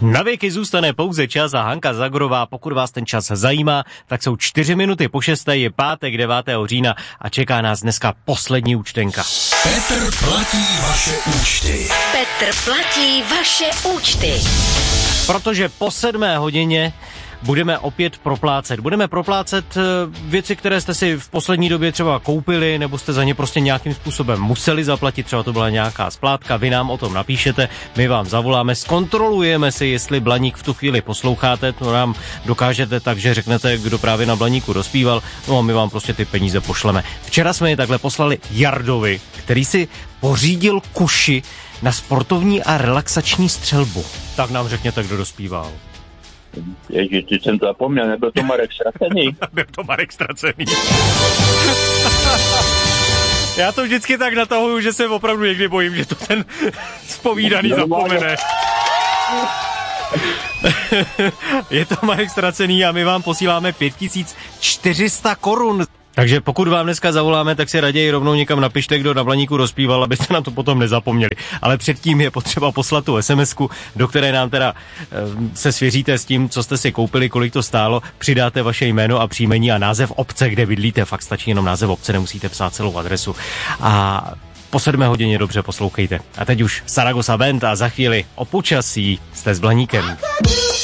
Na věky zůstane pouze čas a Hanka Zagorová, pokud vás ten čas zajímá, tak jsou 4 minuty po 6, je pátek 9. října a čeká nás dneska poslední účtenka. Petr platí vaše účty. Petr platí vaše účty. Protože po 7 hodině budeme opět proplácet. Budeme proplácet věci, které jste si v poslední době třeba koupili, nebo jste za ně prostě nějakým způsobem museli zaplatit, třeba to byla nějaká splátka, vy nám o tom napíšete, my vám zavoláme, zkontrolujeme si, jestli Blaník v tu chvíli posloucháte, to nám dokážete tak, že řeknete, kdo právě na Blaníku dospíval, no a my vám prostě ty peníze pošleme. Včera jsme je takhle poslali Jardovi, který si pořídil kuši na sportovní a relaxační střelbu. Tak nám řekněte, kdo dospíval. Ježiš, ty jsem to zapomněl, nebyl to Marek Ztracený? Byl to Marek Ztracený. Já to vždycky tak natahuju, že se opravdu někdy bojím, že to ten zpovídaný zapomene. Je to Marek Ztracený a my vám posíláme 5400 korun. Takže pokud vám dneska zavoláme, tak si raději rovnou někam napište, kdo na Blaníku rozpíval, abyste na to potom nezapomněli. Ale předtím je potřeba poslat tu SMS-ku, do které nám teda se svěříte s tím, co jste si koupili, kolik to stálo, přidáte vaše jméno a příjmení a název obce, kde bydlíte. Fakt stačí jenom název obce, nemusíte psát celou adresu. A po 7 hodině dobře poslouchejte. A teď už Saragossa Band a za chvíli o počasí jste s Blaníkem.